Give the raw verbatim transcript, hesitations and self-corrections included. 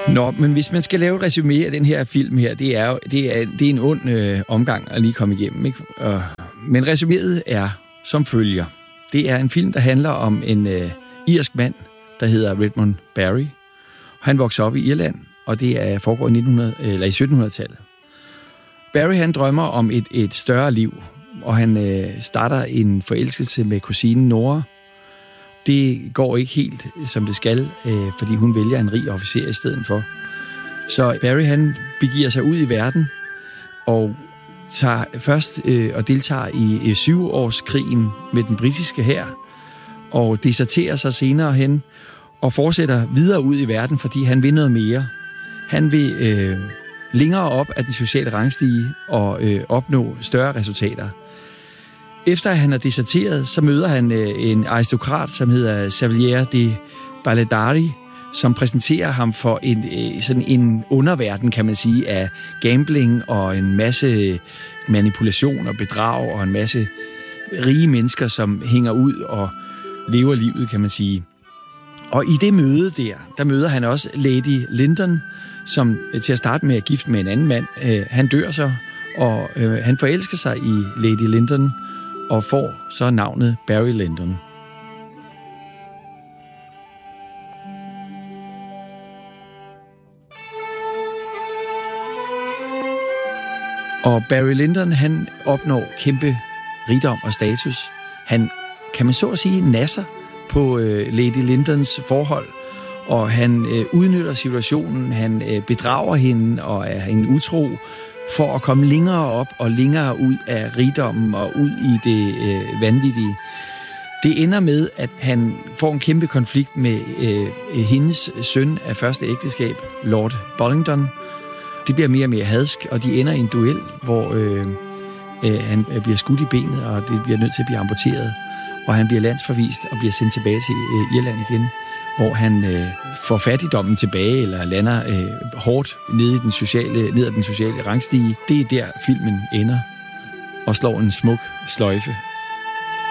Nå, men hvis man skal lave et resumé af den her film her, det er jo det er, det er en ond øh, omgang at lige komme igennem, ikke? Og, men resuméet er som følger. Det er en film, der handler om en øh, irsk mand, der hedder Redmond Barry. Han voksede op i Irland, og det er foregår i, nitten hundrede, eller i sytten hundrede-tallet. Barry, han drømmer om et, et større liv, og han øh, starter en forelskelse med kusinen Nora. Det går ikke helt, som det skal, øh, fordi hun vælger en rig officer i stedet for. Så Barry, han begiver sig ud i verden, og tager først øh, og deltager i øh, syvårskrigen med den britiske hær, og deserterer sig senere hen, og fortsætter videre ud i verden, fordi han vil noget mere. Han vil øh, længere op af den sociale rangstige og øh, opnå større resultater. Efter at han er deserteret, så møder han øh, en aristokrat, som hedder Xavier de Balladari, som præsenterer ham for en, øh, sådan en underverden, kan man sige, af gambling og en masse manipulation og bedrag og en masse rige mennesker, som hænger ud og lever livet, kan man sige. Og i det møde der, der møder han også Lady Lyndon, som til at starte med er gift med en anden mand. Øh, han dør så, og øh, han forelsker sig i Lady Lyndon, og får så navnet Barry Lyndon. Og Barry Lyndon, han opnår kæmpe rigdom og status. Han, kan man så at sige, nasser på øh, Lady Lyndons forhold, og han øh, udnytter situationen, han øh, bedrager hende og er hende utro, for at komme længere op og længere ud af rigdommen og ud i det øh, vanvittige. Det ender med, at han får en kæmpe konflikt med øh, hendes søn af første ægteskab, Lord Bollington. Det bliver mere og mere hadsk, og de ender i en duel, hvor øh, øh, han bliver skudt i benet, og det bliver nødt til at blive amputeret. Og han bliver landsforvist og bliver sendt tilbage til øh, Irland igen, hvor han øh, får fattigdommen tilbage, eller lander øh, hårdt nede i den sociale, ned ad den sociale rangstige. Det er der, filmen ender og slår en smuk sløjfe